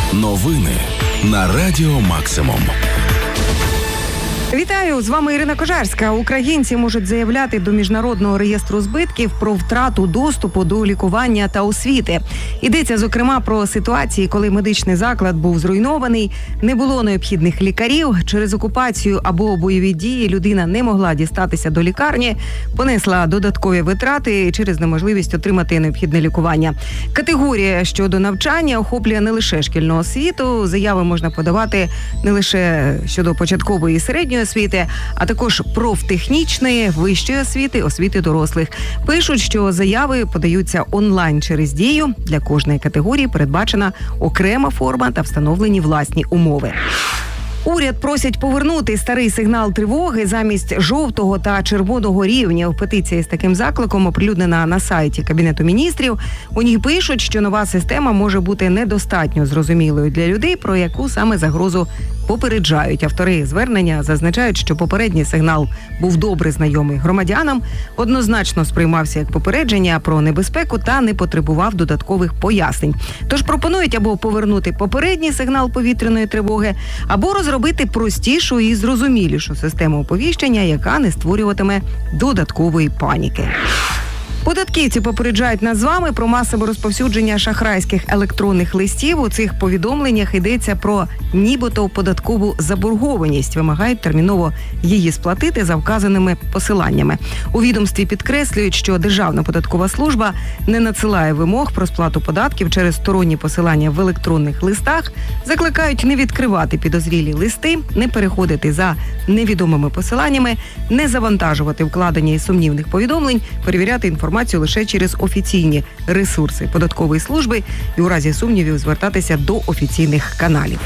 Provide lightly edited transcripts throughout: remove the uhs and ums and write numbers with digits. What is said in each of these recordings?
Новини на Радіо Максимум. Вітаю, з вами Ірина Кожарська. Українці можуть заявляти до Міжнародного реєстру збитків про втрату доступу до лікування та освіти. Йдеться, зокрема, про ситуації, коли медичний заклад був зруйнований, не було необхідних лікарів, через окупацію або бойові дії людина не могла дістатися до лікарні, понесла додаткові витрати через неможливість отримати необхідне лікування. Категорія щодо навчання охоплює не лише шкільну освіту, заяви можна подавати не лише щодо початкової і середньої освіти, а також профтехнічної, вищої освіти, освіти дорослих. Пишуть, що заяви подаються онлайн через Дію. Для кожної категорії передбачена окрема форма та встановлені власні умови. Уряд просять повернути старий сигнал тривоги замість жовтого та червоного рівнів. Петиція з таким закликом оприлюднена на сайті Кабінету міністрів. У ній пишуть, що нова система може бути недостатньо зрозумілою для людей, про яку саме загрозу попереджають. Автори звернення зазначають, що попередній сигнал був добре знайомий громадянам, однозначно сприймався як попередження про небезпеку та не потребував додаткових пояснень. Тож пропонують або повернути попередній сигнал повітряної тривоги, або розробити простішу і зрозумілішу систему оповіщення, яка не створюватиме додаткової паніки. Податківці попереджають нас з вами про масове розповсюдження шахрайських електронних листів. У цих повідомленнях йдеться про нібито податкову заборгованість. Вимагають терміново її сплатити за вказаними посиланнями. У відомстві підкреслюють, що Державна податкова служба не надсилає вимог про сплату податків через сторонні посилання в електронних листах. Закликають не відкривати підозрілі листи, не переходити за невідомими посиланнями, не завантажувати вкладення із сумнівних повідомлень, перевіряти інформацію лише через офіційні ресурси податкової служби і у разі сумнівів звертатися до офіційних каналів.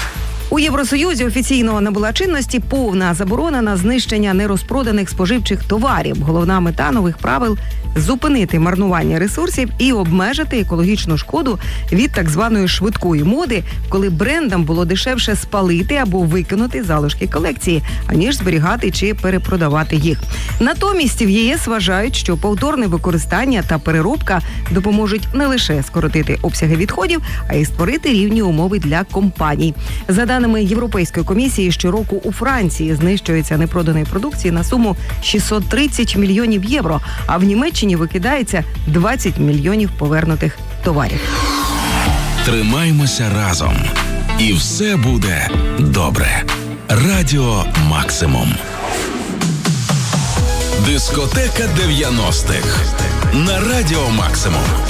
У Євросоюзі офіційно набула чинності повна заборона на знищення нерозпроданих споживчих товарів. Головна мета нових правил – зупинити марнування ресурсів і обмежити екологічну шкоду від так званої швидкої моди, коли брендам було дешевше спалити або викинути залишки колекції, аніж зберігати чи перепродавати їх. Натомість в ЄС вважають, що повторне використання та переробка допоможуть не лише скоротити обсяги відходів, а й створити рівні умови для компаній. За даними Європейської комісії, щороку у Франції знищується непроданої продукції на суму 630 мільйонів євро, а в Німеччині викидається 20 мільйонів повернутих товарів. Тримаймося разом. І все буде добре. Радіо Максимум. Дискотека 90-х. На Радіо Максимум.